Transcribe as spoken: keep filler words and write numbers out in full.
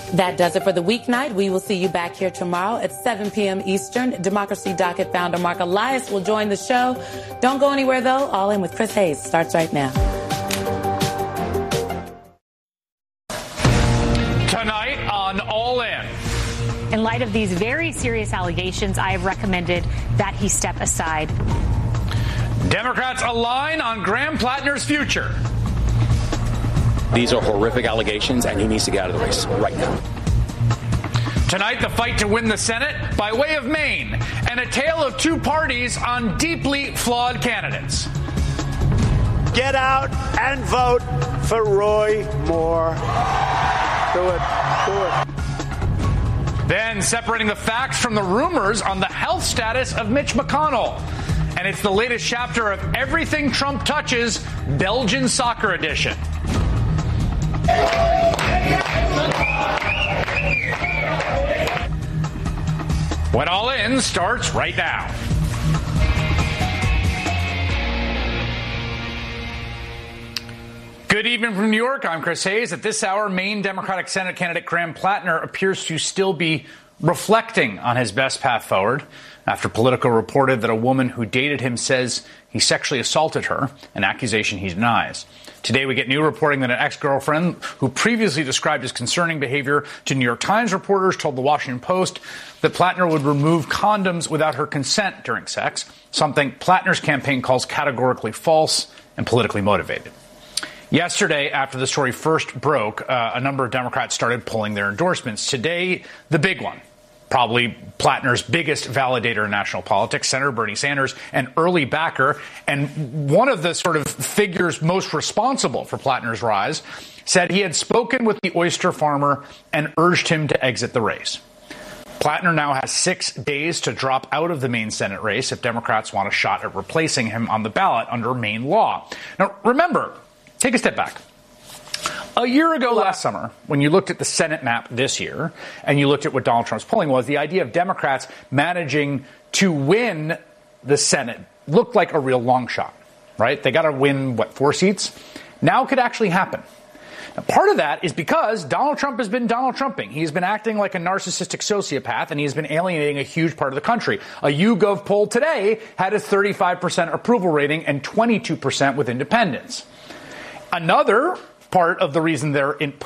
That does it for the weeknight. We will see you back here tomorrow at seven p.m. Eastern. Democracy Docket founder Mark Elias will join the show. Don't go anywhere, though. All In with Chris Hayes starts right now. Tonight on All In. In light of these very serious allegations, I have recommended that he step aside. Democrats align on Graham Plattner's future. These are horrific allegations, and he needs to get out of the race right now. Tonight, the fight to win the Senate by way of Maine, and a tale of two parties on deeply flawed candidates. Get out and vote for Roy Moore. Do it. Do it. Then separating the facts from the rumors on the health status of Mitch McConnell. And it's the latest chapter of Everything Trump Touches, Belgian Soccer Edition. When All In starts right now. Good evening from New York. I'm Chris Hayes. At this hour, Maine Democratic Senate candidate Graham Plattner appears to still be reflecting on his best path forward after Politico reported that a woman who dated him says he sexually assaulted her, an accusation he denies. Today, we get new reporting that an ex-girlfriend who previously described his concerning behavior to New York Times reporters told the Washington Post that Plattner would remove condoms without her consent during sex, something Plattner's campaign calls categorically false and politically motivated. Yesterday, after the story first broke, uh, a number of Democrats started pulling their endorsements. Today, the big one. Probably Plattner's biggest validator in national politics, Senator Bernie Sanders, an early backer, and one of the sort of figures most responsible for Plattner's rise, said he had spoken with the oyster farmer and urged him to exit the race. Plattner now has six days to drop out of the Maine Senate race if Democrats want a shot at replacing him on the ballot under Maine law. Now, remember, take a step back. A year ago last summer, when you looked at the Senate map this year and you looked at what Donald Trump's polling was, the idea of Democrats managing to win the Senate looked like a real long shot, right? They got to win, what, four seats? Now it could actually happen. Now, part of that is because Donald Trump has been Donald Trumping. He's been acting like a narcissistic sociopath, and he's been alienating a huge part of the country. A YouGov poll today had a thirty-five percent approval rating and twenty-two percent with independents. Another part of the reason they're in,